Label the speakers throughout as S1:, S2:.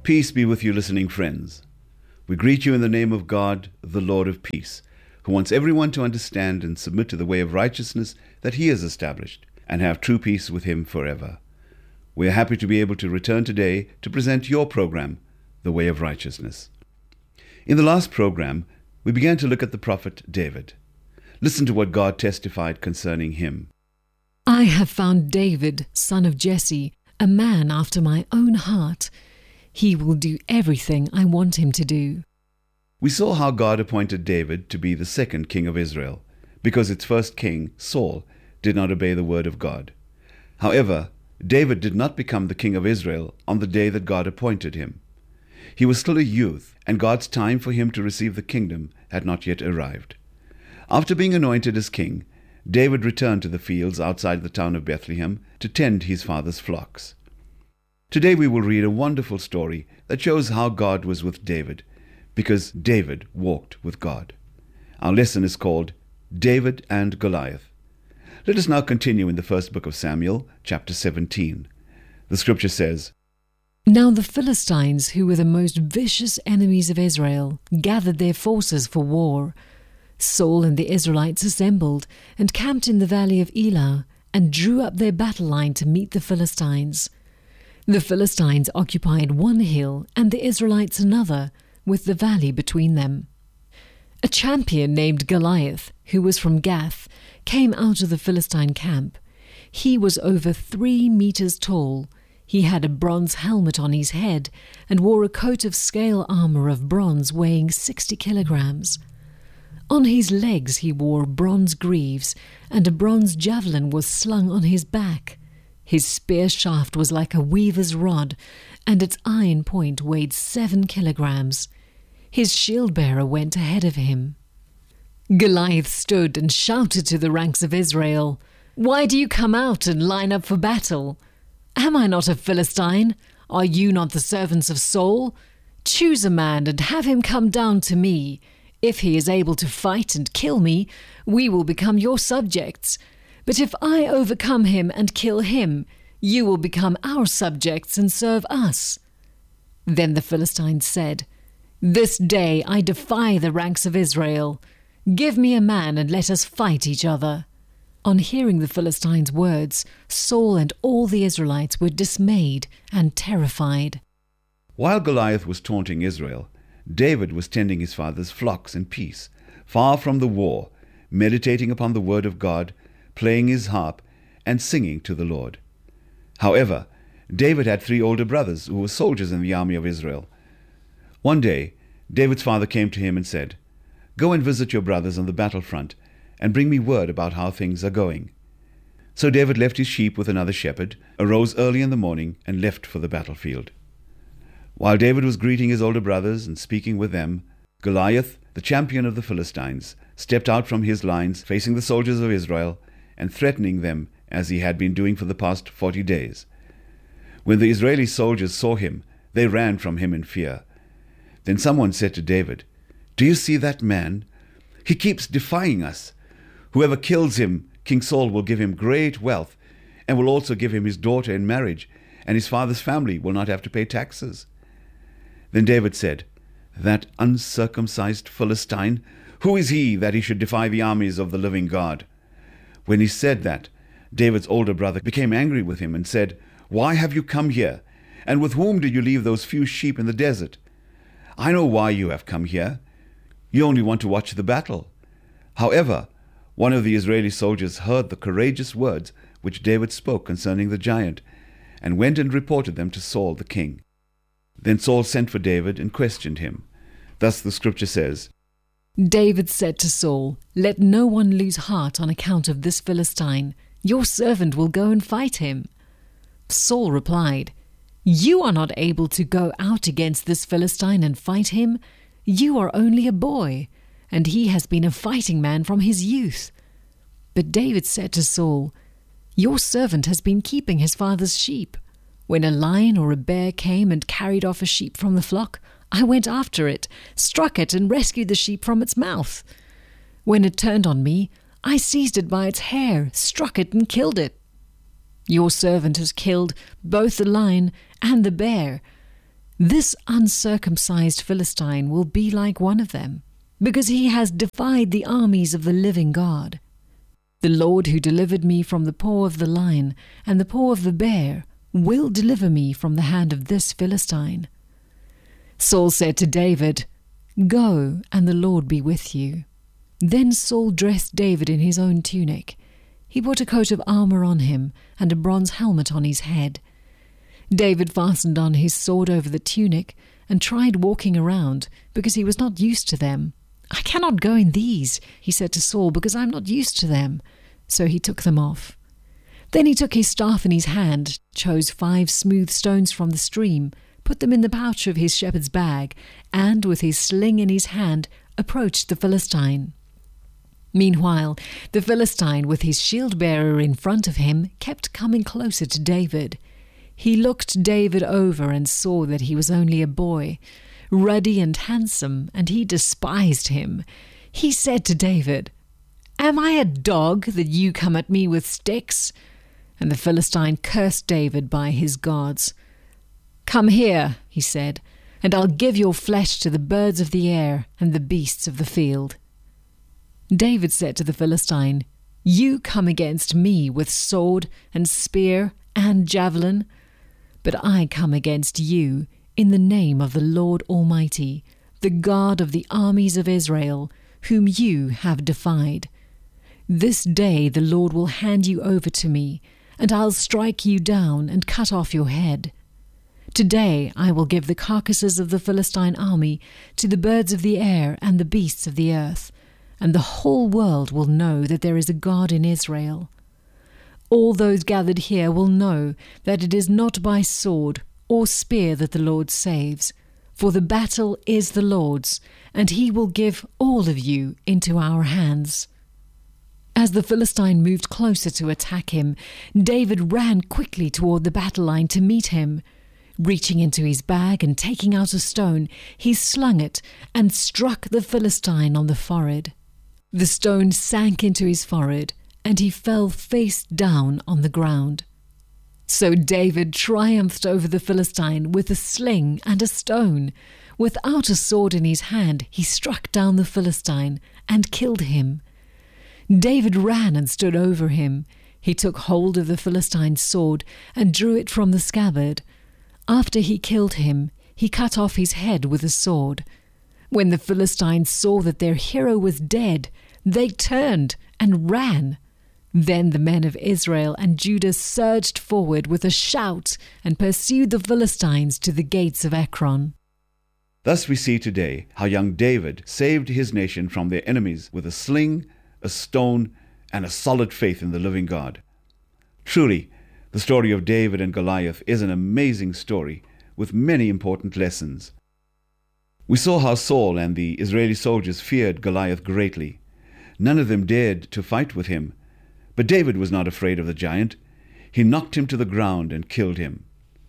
S1: Peace be with you, listening friends. We greet you in the name of God, the Lord of peace, who wants everyone to understand and submit to the way of righteousness that he has established, and have true peace with him forever. We are happy to be able to return today to present your program, The Way of Righteousness. In the last program, we began to look at the prophet David. Listen to what God testified concerning him.
S2: I have found David, son of Jesse, a man after my own heart. He will do everything I want him to do.
S1: We saw how God appointed David to be the second king of Israel, because its first king, Saul, did not obey the word of God. However, David did not become the king of Israel on the day that God appointed him. He was still a youth, and God's time for him to receive the kingdom had not yet arrived. After being anointed as king, David returned to the fields outside the town of Bethlehem to tend his father's flocks. Today we will read a wonderful story that shows how God was with David, because David walked with God. Our lesson is called David and Goliath. Let us now continue in the first book of Samuel, chapter 17. The scripture says,
S2: Now the Philistines, who were the most vicious enemies of Israel, gathered their forces for war. Saul and the Israelites assembled and camped in the valley of Elah and drew up their battle line to meet the Philistines. The Philistines occupied one hill and the Israelites another, with the valley between them. A champion named Goliath, who was from Gath, came out of the Philistine camp. He was over 3 meters tall. He had a bronze helmet on his head and wore a coat of scale armor of bronze weighing 60 kilograms. On his legs he wore bronze greaves, and a bronze javelin was slung on his back. His spear shaft was like a weaver's rod, and its iron point weighed 7 kilograms. His shield-bearer went ahead of him. Goliath stood and shouted to the ranks of Israel, "Why do you come out and line up for battle? Am I not a Philistine? Are you not the servants of Saul? Choose a man and have him come down to me. If he is able to fight and kill me, we will become your subjects. But if I overcome him and kill him, you will become our subjects and serve us." Then the Philistines said, "This day I defy the ranks of Israel. Give me a man and let us fight each other." On hearing the Philistines' words, Saul and all the Israelites were dismayed and terrified.
S1: While Goliath was taunting Israel, David was tending his father's flocks in peace, far from the war, meditating upon the word of God, playing his harp, and singing to the Lord. However, David had 3 older brothers who were soldiers in the army of Israel. One day, David's father came to him and said, "Go and visit your brothers on the battlefront, and bring me word about how things are going." So David left his sheep with another shepherd, arose early in the morning, and left for the battlefield. While David was greeting his older brothers and speaking with them, Goliath, the champion of the Philistines, stepped out from his lines facing the soldiers of Israel and threatening them as he had been doing for the past 40 days. When the Israeli soldiers saw him, they ran from him in fear. Then someone said to David, "Do you see that man? He keeps defying us. Whoever kills him, King Saul will give him great wealth and will also give him his daughter in marriage, and his father's family will not have to pay taxes." Then David said, "That uncircumcised Philistine, who is he that he should defy the armies of the living God?" When he said that, David's older brother became angry with him and said, "Why have you come here? And with whom did you leave those few sheep in the desert? I know why you have come here. You only want to watch the battle." However, one of the Israeli soldiers heard the courageous words which David spoke concerning the giant, and went and reported them to Saul the king. Then Saul sent for David and questioned him. Thus the scripture says,
S2: David said to Saul, "Let no one lose heart on account of this Philistine. Your servant will go and fight him." Saul replied, "You are not able to go out against this Philistine and fight him. You are only a boy, and he has been a fighting man from his youth." But David said to Saul, "Your servant has been keeping his father's sheep. When a lion or a bear came and carried off a sheep from the flock, I went after it, struck it, and rescued the sheep from its mouth. When it turned on me, I seized it by its hair, struck it, and killed it. Your servant has killed both the lion and the bear. This uncircumcised Philistine will be like one of them, because he has defied the armies of the living God. The Lord who delivered me from the paw of the lion and the paw of the bear will deliver me from the hand of this Philistine." Saul said to David, "Go, and the Lord be with you." Then Saul dressed David in his own tunic. He put a coat of armor on him and a bronze helmet on his head. David fastened on his sword over the tunic and tried walking around because he was not used to them. "I cannot go in these," he said to Saul, "because I am not used to them." So he took them off. Then he took his staff in his hand, chose 5 smooth stones from the stream, put them in the pouch of his shepherd's bag, and with his sling in his hand approached the Philistine. Meanwhile, the Philistine, with his shield-bearer in front of him, kept coming closer to David. He looked David over and saw that he was only a boy, ruddy and handsome, and he despised him. He said to David, "Am I a dog that you come at me with sticks?" And the Philistine cursed David by his gods. "Come here," he said, "and I'll give your flesh to the birds of the air and the beasts of the field." David said to the Philistine, "You come against me with sword and spear and javelin, but I come against you in the name of the Lord Almighty, the God of the armies of Israel, whom you have defied. This day the Lord will hand you over to me, and I'll strike you down and cut off your head. Today I will give the carcasses of the Philistine army to the birds of the air and the beasts of the earth, and the whole world will know that there is a God in Israel. All those gathered here will know that it is not by sword or spear that the Lord saves, for the battle is the Lord's, and he will give all of you into our hands." As the Philistine moved closer to attack him, David ran quickly toward the battle line to meet him. Reaching into his bag and taking out a stone, he slung it and struck the Philistine on the forehead. The stone sank into his forehead, and he fell face down on the ground. So David triumphed over the Philistine with a sling and a stone. Without a sword in his hand, he struck down the Philistine and killed him. David ran and stood over him. He took hold of the Philistine's sword and drew it from the scabbard. After he killed him, he cut off his head with a sword. When the Philistines saw that their hero was dead, they turned and ran. Then the men of Israel and Judah surged forward with a shout and pursued the Philistines to the gates of Ekron.
S1: Thus we see today how young David saved his nation from their enemies with a sling, a stone, and a solid faith in the living God. Truly, the story of David and Goliath is an amazing story with many important lessons. We saw how Saul and the Israeli soldiers feared Goliath greatly. None of them dared to fight with him. But David was not afraid of the giant. He knocked him to the ground and killed him.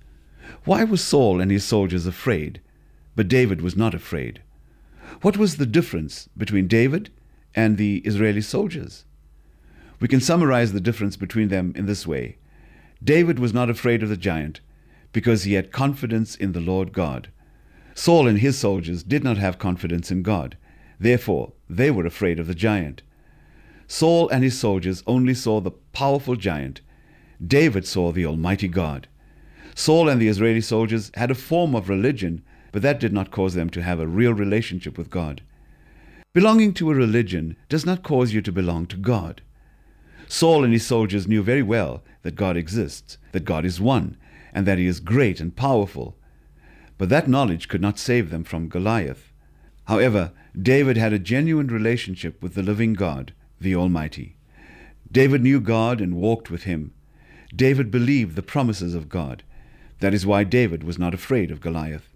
S1: Why was Saul and his soldiers afraid, but David was not afraid? What was the difference between David and the Israeli soldiers? We can summarize the difference between them in this way. David was not afraid of the giant because he had confidence in the Lord God. Saul and his soldiers did not have confidence in God. Therefore, they were afraid of the giant. Saul and his soldiers only saw the powerful giant. David saw the Almighty God. Saul and the Israeli soldiers had a form of religion, but that did not cause them to have a real relationship with God. Belonging to a religion does not cause you to belong to God. Saul and his soldiers knew very well that God exists, that God is one, and that he is great and powerful. But that knowledge could not save them from Goliath. However, David had a genuine relationship with the living God, the Almighty. David knew God and walked with him. David believed the promises of God. That is why David was not afraid of Goliath.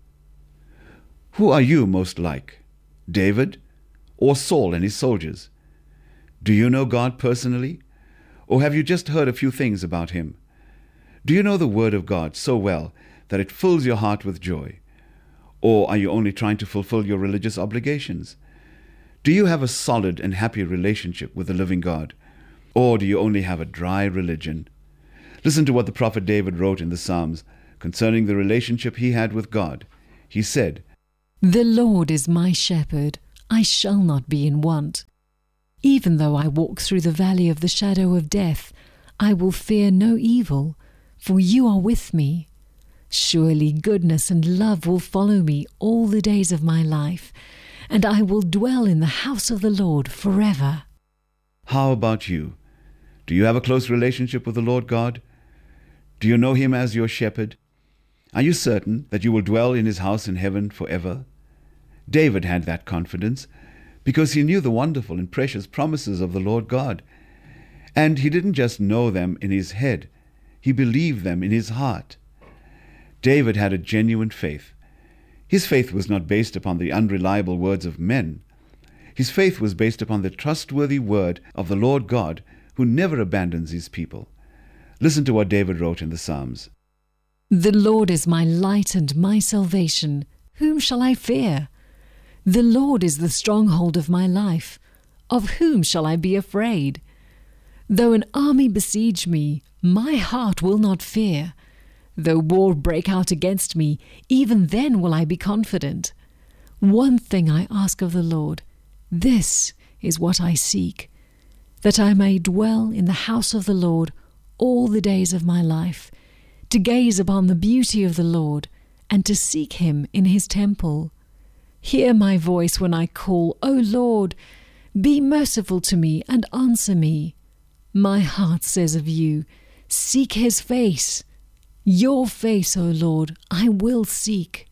S1: Who are you most like, David or Saul and his soldiers? Do you know God personally? Or have you just heard a few things about him? Do you know the Word of God so well that it fills your heart with joy? Or are you only trying to fulfill your religious obligations? Do you have a solid and happy relationship with the living God? Or do you only have a dry religion? Listen to what the prophet David wrote in the Psalms concerning the relationship he had with God. He said,
S2: "The Lord is my shepherd, I shall not be in want. Even though I walk through the valley of the shadow of death, I will fear no evil, for you are with me. Surely goodness and love will follow me all the days of my life, and I will dwell in the house of the Lord forever."
S1: How about you? Do you have a close relationship with the Lord God? Do you know Him as your shepherd? Are you certain that you will dwell in His house in heaven forever? David had that confidence because he knew the wonderful and precious promises of the Lord God. And he didn't just know them in his head, he believed them in his heart. David had a genuine faith. His faith was not based upon the unreliable words of men. His faith was based upon the trustworthy word of the Lord God, who never abandons His people. Listen to what David wrote in the Psalms.
S2: "The Lord is my light and my salvation. Whom shall I fear? The Lord is the stronghold of my life. Of whom shall I be afraid? Though an army besiege me, my heart will not fear. Though war break out against me, even then will I be confident. One thing I ask of the Lord, this is what I seek, that I may dwell in the house of the Lord all the days of my life, to gaze upon the beauty of the Lord, and to seek Him in His temple. Hear my voice when I call, O Lord, be merciful to me and answer me. My heart says of you, seek His face. Your face, O Lord, I will seek.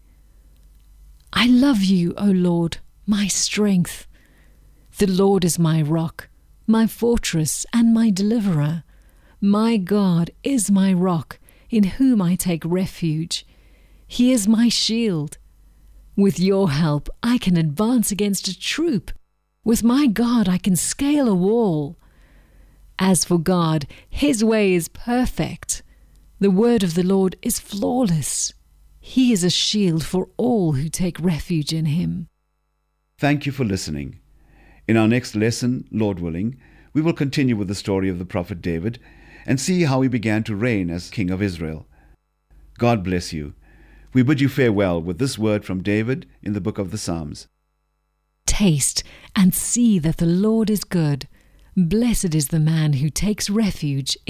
S2: I love you, O Lord, my strength. The Lord is my rock, my fortress, and my deliverer. My God is my rock, in whom I take refuge. He is my shield. With your help, I can advance against a troop. With my God, I can scale a wall. As for God, His way is perfect. The word of the Lord is flawless. He is a shield for all who take refuge in Him.
S1: Thank you for listening. In our next lesson, Lord willing, we will continue with the story of the prophet David and see how he began to reign as king of Israel. God bless you. We bid you farewell with this word from David in the book of the Psalms.
S2: Taste and see that the Lord is good. Blessed is the man who takes refuge